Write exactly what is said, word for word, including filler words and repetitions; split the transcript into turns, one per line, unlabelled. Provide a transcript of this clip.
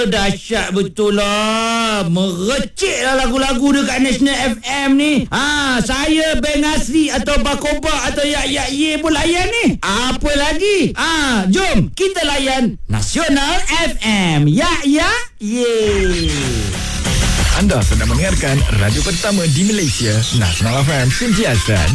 dahsyat betul lah. Merecik lah lagu-lagu dekat National F M ni. Ha, saya Beng Asri atau Bakoba atau Yak Yak Ye pun layan ni. Apa lagi? Ha, jom kita layan Nasional F M. Yak Yak Ye.
Anda sedang mendengarkan radio pertama di Malaysia, Nasional F M sentiasa